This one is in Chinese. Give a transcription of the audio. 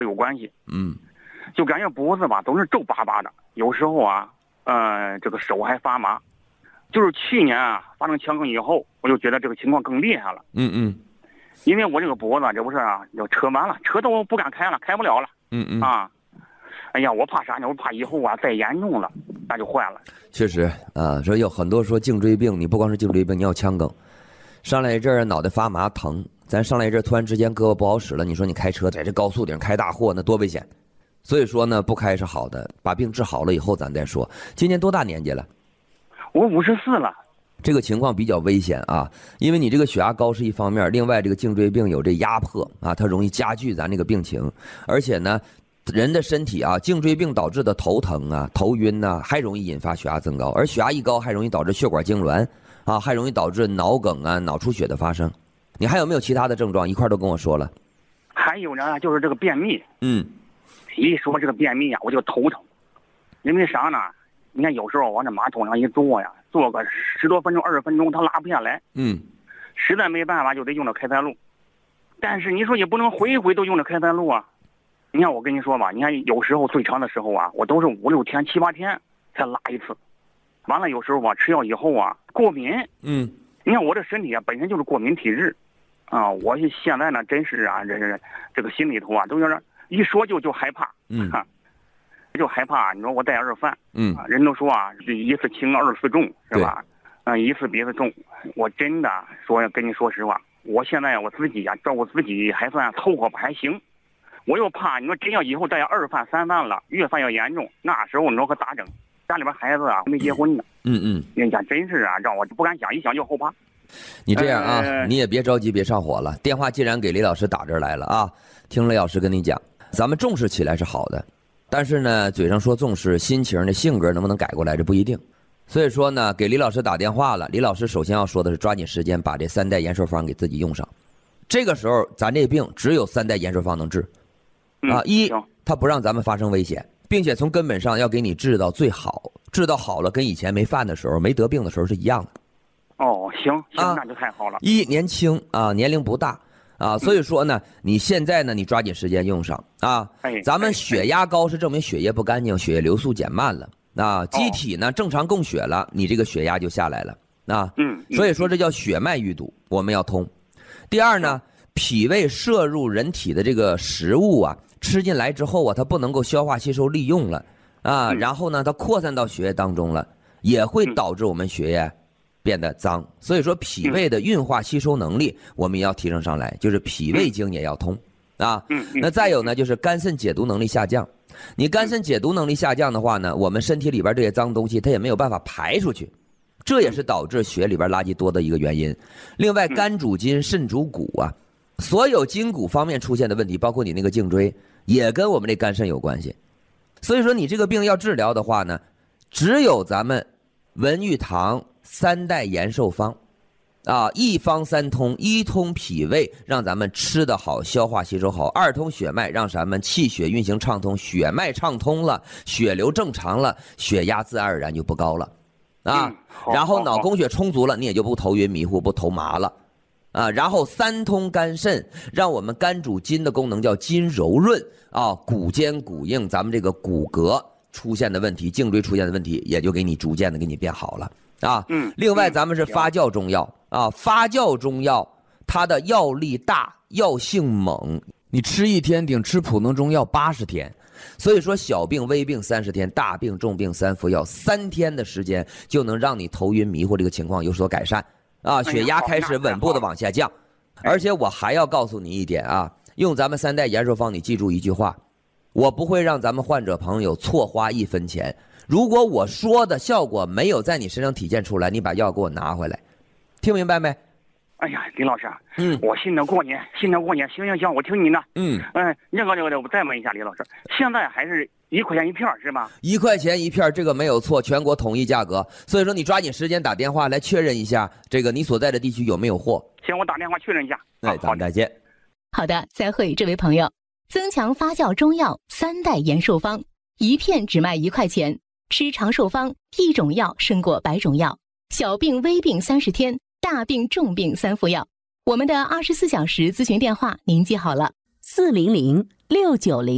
有关系。就感觉脖子吧都是皱巴巴的，有时候啊，这个手还发麻。就是去年啊发生枪击以后，我就觉得这个情况更厉害了。因为我这个脖子这不是啊，要车完了，车都不敢开了，开不了了。哎呀，我怕啥呢？我怕以后啊再严重了，那就坏了。 确实啊，说有很多说颈椎病，你不光是颈椎病，你要腔梗，上来一阵脑袋发麻疼，咱上来一阵突然之间胳膊不好使了，你说你开车在这高速顶开大货，那多危险。所以说呢，不开是好的，把病治好了以后咱再说。今年多大年纪了？ 我54了。 这个情况比较危险啊，因为你这个血压高是一方面，另外这个颈椎病有这压迫啊，它容易加剧咱这个病情，而且呢，人的身体啊，颈椎病导致的头疼啊、头晕呐，还容易引发血压增高，而血压一高还容易导致血管痉挛啊，还容易导致脑梗啊、脑出血的发生。你还有没有其他的症状？一块都跟我说了。 还有呢，就是这个便秘。一说这个便秘啊，我就头疼，因为啥呢？你看有时候往这马桶上一坐呀，坐个10多分钟、20分钟，它拉不下来。实在没办法就得用这开塞露，但是你说也不能回回都用这开塞露啊。你看我跟你说吧，你看有时候最长的时候啊，我都是5、6天、7、8天才拉一次。完了有时候吧，吃药以后啊，过敏。你看我这身体啊，本身就是过敏体质啊。我现在呢，真是啊，这个心里头啊，都有点一说就害怕。就害怕，你说我带儿饭，人都说啊，一次轻2次重，是吧？一次比一次重。我真的说跟你说实话，我现在我自己呀，照顾自己还算凑合吧，还行。我又怕你说真要以后带2犯3犯了，越犯越严重，那时候你说可咋整？家里边孩子啊没结婚呢。人家真是啊，让我不敢想，一想就后怕。 你这样啊，你也别着急，别上火了。电话既然给李老师打这儿来了啊，听雷老师跟你讲，咱们重视起来是好的。但是呢，嘴上说重视，心情的性格能不能改过来，这不一定。所以说呢，给李老师打电话了。李老师首先要说的是，抓紧时间把这3代延寿方给自己用上。这个时候，咱这病只有3代延寿方能治。一，它不让咱们发生危险，并且从根本上要给你治到最好，治到好了，跟以前没犯的时候、没得病的时候是一样的。 行，那就太好了。 一，年轻啊，年龄不大。所以说呢，你现在呢，你抓紧时间用上啊。咱们血压高是证明血液不干净，血液流速减慢了啊。机体呢正常供血了，你这个血压就下来了啊。所以说这叫血脉淤堵，我们要通。第二呢，脾胃摄入人体的这个食物啊，吃进来之后啊，它不能够消化吸收利用了啊，然后呢，它扩散到血液当中了，也会导致我们血液变得脏。所以说脾胃的运化吸收能力我们也要提升上来，就是脾胃经也要通啊。那再有呢，就是肝肾解毒能力下降。你肝肾解毒能力下降的话呢，我们身体里边这些脏东西它也没有办法排出去，这也是导致血里边垃圾多的一个原因。另外，肝主筋，肾主骨啊，所有筋骨方面出现的问题，包括你那个颈椎，也跟我们这肝肾有关系。所以说你这个病要治疗的话呢，只有咱们文玉堂3代延寿方啊，1方3通，一通脾胃，让咱们吃得好，消化吸收好；二通血脉，让咱们气血运行畅通，血脉畅通了，血流正常了，血压自然而然就不高了啊。然后脑供血充足了，你也就不头晕迷糊，不头麻了啊。然后3通肝肾，让我们肝主筋的功能叫筋柔润啊，骨坚骨硬，咱们这个骨骼出现的问题，颈椎出现的问题，也就给你逐渐的给你变好了啊。另外咱们是发酵中药啊，发酵中药它的药力大，药性猛，你吃1天顶吃普通中药80天。所以说小病微病30天，大病重病3服药，3天的时间就能让你头晕迷糊这个情况有所改善啊，血压开始稳步的往下降。而且我还要告诉你一点啊，用咱们3代延寿方，你记住一句话，我不会让咱们患者朋友错花1分钱。如果我说的效果没有在你身上体现出来，你把药给我拿回来，听明白没？ 哎呀，李老师，我信得过你，信得过你，行，我听你的。这个，我再问一下李老师，现在还是1块钱1片是吧 ？1块钱1片，这个没有错，全国统一价格。所以说你抓紧时间打电话来确认一下，这个你所在的地区有没有货。 行，我打电话确认一下。 咱们再见。 好的，再会，这位朋友。增强发酵中药3代延寿方，1片只卖1块钱，吃长寿方，1种药胜过100种药。小病微病30天，大病重病3服药。我们的24小时咨询电话您记好了，400-690